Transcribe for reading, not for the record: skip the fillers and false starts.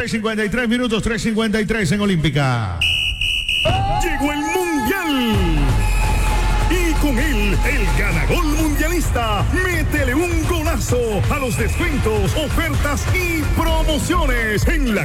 3:53 minutos, 3:53 en Olímpica. Llegó el Mundial. Y con él, el ganagol mundialista. Métele un golazo a los descuentos, ofertas y promociones en la